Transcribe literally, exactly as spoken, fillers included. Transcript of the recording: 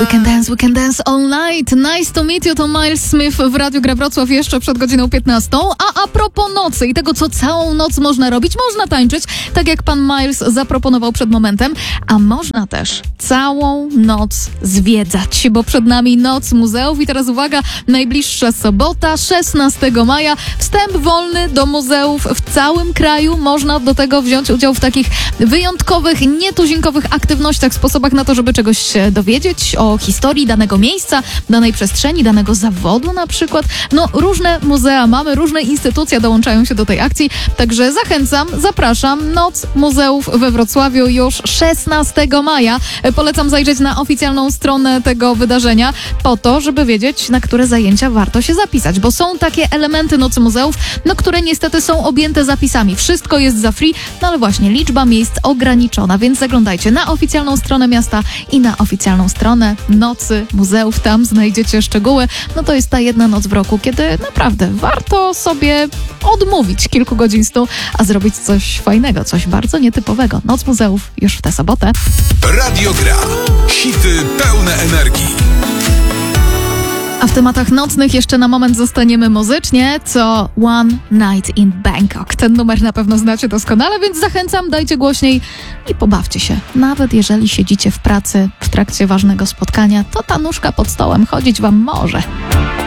We can dance, we can dance all night. Nice to meet you, to Miles Smith w Radiu Gra Wrocław jeszcze przed godziną piętnastą. A a propos nocy i tego, co całą noc można robić, można tańczyć, tak jak pan Miles zaproponował przed momentem, a można też całą noc zwiedzać, bo przed nami Noc Muzeów i teraz uwaga, najbliższa sobota, szesnastego maja, wstęp wolny do muzeów w całym kraju. Można do tego wziąć udział w takich wyjątkowych, nietuzinkowych aktywnościach, sposobach na to, żeby czegoś się dowiedzieć o historii danego miejsca, danej przestrzeni, danego zawodu na przykład. No, różne muzea mamy, różne instytucje dołączają się do tej akcji, także zachęcam, zapraszam. Noc Muzeów we Wrocławiu już szesnastego maja. Polecam zajrzeć na oficjalną stronę tego wydarzenia po to, żeby wiedzieć, na które zajęcia warto się zapisać, bo są takie elementy Nocy Muzeów, no, które niestety są objęte zapisami. Wszystko jest za free, no ale właśnie liczba miejsc ograniczona, więc zaglądajcie na oficjalną stronę miasta i na oficjalną stronę Nocy Muzeów. Tam znajdziecie szczegóły. No to jest ta jedna noc w roku, kiedy naprawdę warto sobie odmówić kilku godzin snu, a zrobić coś fajnego, coś bardzo nietypowego. Noc Muzeów już w tę sobotę. Radio Gra. Hity pełne energii. A w tematach nocnych jeszcze na moment zostaniemy muzycznie, co One Night in Bangkok. Ten numer na pewno znacie doskonale, więc zachęcam, dajcie głośniej i pobawcie się. Nawet jeżeli siedzicie w pracy w trakcie ważnego spotkania, to ta nóżka pod stołem chodzić wam może.